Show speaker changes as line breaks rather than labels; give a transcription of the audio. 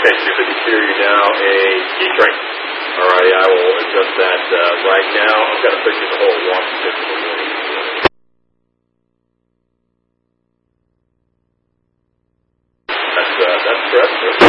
Okay, 252, you're now a key train. Alrighty, I will adjust that right now. I've got to put you in the whole Washington for the morning. That's correct, sir.